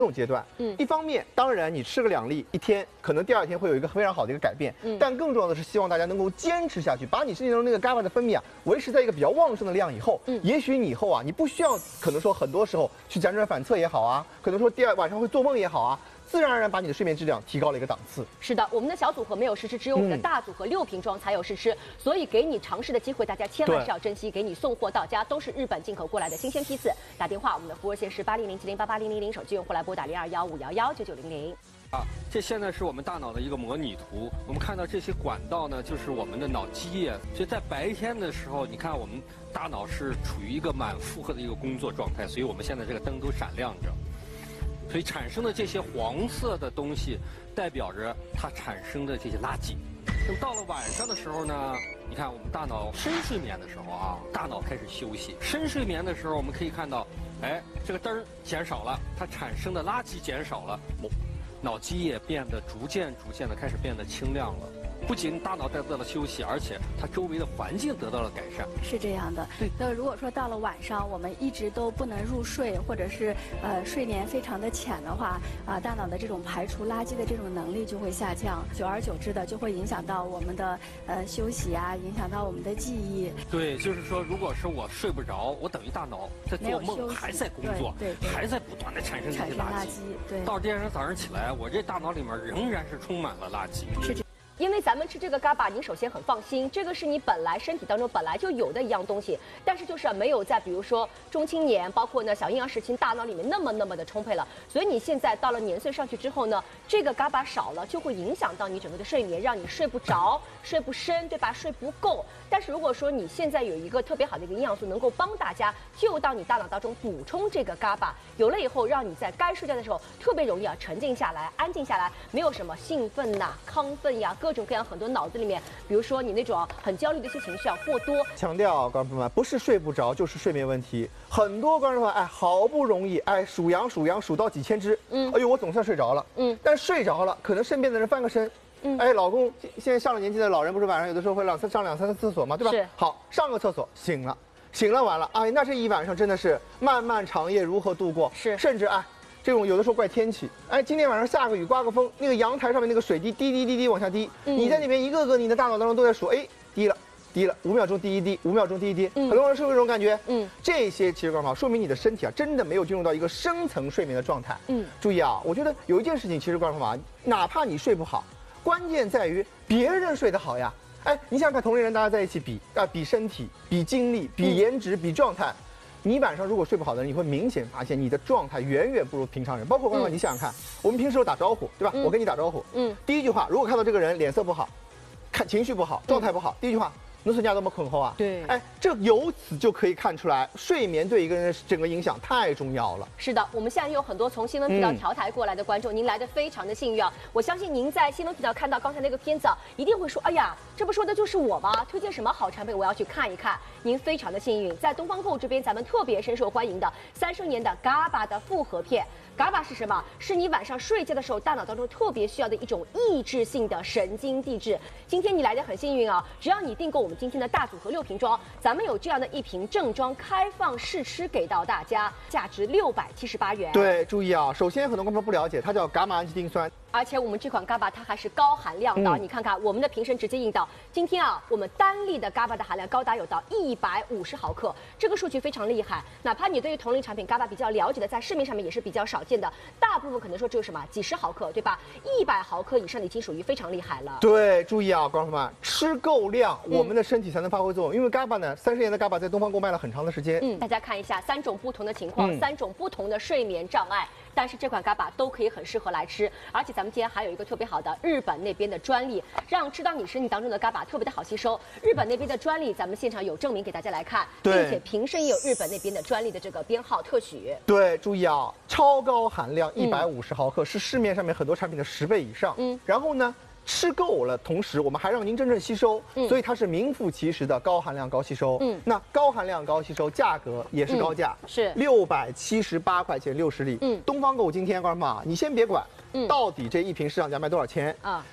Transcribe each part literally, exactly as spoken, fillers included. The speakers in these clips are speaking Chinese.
这种阶段，嗯，一方面当然你吃个两粒，一天可能第二天会有一个非常好的一个改变，嗯，但更重要的是希望大家能够坚持下去，把你身体当中那个 GABA 的分泌啊维持在一个比较旺盛的量以后，嗯，也许你以后啊你不需要可能说很多时候去辗转反侧也好啊，可能说第二晚上会做梦也好啊。 自然而然把你的睡眠质量提高了一个档次。 是的，我们的小组合没有试吃，只有我们的大组合六瓶装才有试吃，嗯、所以给你尝试的机会，大家千万是要珍惜。给你送货到家，都是日本进口过来的新鲜批次。打电话，我们的服务热线是八零零七零八八零零零，手机用户来拨打零二幺五幺幺九九零零。 啊，这现在是我们大脑的一个模拟图。我们看到这些管道呢，就是我们的脑基液。所以在白天的时候，你看我们大脑是处于一个满负荷的一个工作状态，所以我们现在这个灯都闪亮着。 所以产生的这些黄色的东西，代表着它产生的这些垃圾。那么到了晚上的时候呢，你看我们大脑深睡眠的时候啊，大脑开始休息。深睡眠的时候，我们可以看到，哎，这个灯儿减少了，它产生的垃圾减少了，脑基液变得逐渐逐渐的开始变得清亮了。 不仅大脑得到了休息，而且它周围的环境得到了改善。 是这样的。那如果说到了晚上，我们一直都不能入睡，或者是呃睡眠非常的浅的话，啊、呃，大脑的这种排除垃圾的这种能力就会下降，久而久之的就会影响到我们的呃休息啊，影响到我们的记忆。 对，就是说，如果是我睡不着，我等于大脑在做梦，还在工作， 对 对， 对， 还在不断的产生这些垃圾。 垃圾对。 到第二天早上起来，我这大脑里面仍然是充满了垃圾。 是这。 因为咱们吃这个 GABA， 你首先很放心，这个是你本来身体当中本来就有的一样东西，但是就是没有在比如说中青年，包括呢小婴儿时期大脑里面那么那么的充沛了，所以你现在到了年岁上去之后呢，这个 GABA 少了，就会影响到你整个的睡眠，让你睡不着、睡不深，对吧？睡不够。但是如果说你现在有一个特别好的一个营养素，能够帮大家就到你大脑当中补充这个 GABA， 有了以后，让你在该睡觉的时候特别容易啊沉静下来、安静下来，没有什么兴奋呐、亢奋呀，各种各样很多脑子里面，比如说你那种很焦虑的一些情绪啊过多。 强调，观众朋友们，不是睡不着，就是睡眠问题。很多观众朋友们，哎，好不容易，哎，数羊数羊数到几千只，嗯，哎呦，我总算睡着了，嗯，但睡着了，可能身边的人翻个身。 嗯，哎，老公，现在上了年纪的老人不是晚上有的时候会两次上两三次厕所嘛，对吧？ 是。 好，上个厕所醒了，醒了完了，哎，那这一晚上真的是漫漫长夜如何度过？ 是。 甚至哎，这种有的时候怪天气，哎，今天晚上下个雨刮个风，那个阳台上面那个水滴滴滴滴滴往下滴，嗯、你在里面一个个你的大脑当中都在数，哎，滴了。 滴了，五秒钟滴一滴，五秒钟滴一滴，嗯、很多人是不是这种感觉？嗯，这些其实干嘛？说明你的身体啊，真的没有进入到一个深层睡眠的状态。嗯，注意啊，我觉得有一件事情，其实干嘛？哪怕你睡不好，关键在于别人睡得好呀。哎，你想想看，同龄人大家在一起比啊，比身体、比精力、比颜值、比状态。你晚上如果睡不好的人，你会明显发现你的状态远远不如平常人。包括刚刚你想想看，我们平时有打招呼，对吧？我跟你打招呼，嗯，第一句话，如果看到这个人脸色不好，看情绪不好，状态不好，第一句话。 侬睡觉那么困后啊？ 对， 哎，这由此就可以看出来，睡眠对一个人的整个影响太重要了。 是的，我们现在有很多从新闻频道调台过来的观众，嗯、您来的非常的幸运啊！我相信您在新闻频道看到刚才那个片子，一定会说，哎呀，这不说的就是我吗？推荐什么好产品，我要去看一看。您非常的幸运，在东方购这边，咱们特别深受欢迎的三生年的 GABA 的复合片。 GABA 是什么？是你晚上睡觉的时候，大脑当中特别需要的一种抑制性的神经递质。今天你来的很幸运啊！只要你订购我们今天的大组合六瓶装，咱们有这样的一瓶正装开放试吃给到大家，价值六百七十八元。 对，注意啊，首先很多观众不了解，它叫伽马氨基丁酸。 而且我们这款 GABA 它还是高含量的，嗯、你看看我们的瓶身直接印到，今天啊，我们单粒的 GABA 的含量高达有到一百五十毫克，这个数据非常厉害。哪怕你对于同类产品 GABA 比较了解的，在市面上面也是比较少见的，大部分可能说只有什么几十毫克，对吧？一百毫克以上的已经属于非常厉害了。 对，注意啊，观众朋友们，吃够量，我们的身体才能发挥作用。嗯、因为 GABA 呢，三十年的 GABA 在东方购卖了很长的时间。 嗯，大家看一下三种不同的情况，嗯、三种不同的睡眠障碍。 但是这款 GABA 都可以很适合来吃，而且咱们今天还有一个特别好的日本那边的专利，让吃到你身体当中的 GABA 特别的好吸收。日本那边的专利，咱们现场有证明给大家来看，并且瓶身也有日本那边的专利的这个编号特许。对， 注意啊，超高含量一百五十毫克，嗯、是市面上面很多产品的十倍以上。嗯，然后呢？ 吃够了，同时我们还让您真正吸收，嗯、所以它是名副其实的高含量高吸收。嗯，那高含量高吸收，价格也是高价， 嗯、是六百七十八块钱六十粒。嗯，东方购今天，观众朋友，你先别管，嗯，到底这一瓶市场价卖多少钱啊？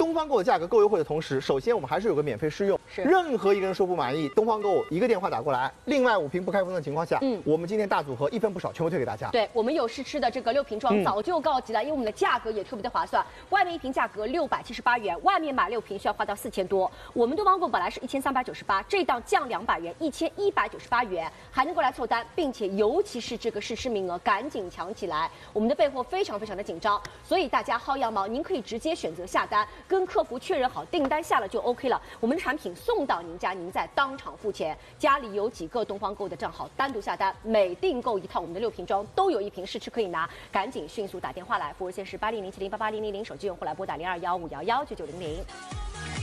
东方购的价格够优惠的同时，首先我们还是有个免费试用， 是任何一个人说不满意，东方购一个电话打过来，另外五瓶不开封的情况下， 嗯我们今天大组合一分不少，全部推给大家。 对，我们有试吃的这个六瓶装嗯早就告急了，因为我们的价格也特别的划算，外面一瓶价格六百七十八元，外面买六瓶需要花到四千多。我们东方购本来是一千三百九十八，这档降两百元，一千一百九十八元，还能够来凑单，并且尤其是这个试吃名额，赶紧抢起来，我们的备货非常非常的紧张，所以大家薅羊毛，您可以直接选择下单，跟客服确认好订单下了就 OK 了，我们的产品送到您家，您再当场付钱。家里有几个东方购的账号，单独下单，每订购一套我们的六瓶装都有一瓶试吃可以拿，赶紧迅速打电话来，服务线是八零零七零八八零零零，手机用户来拨打零二幺五幺幺九九零零。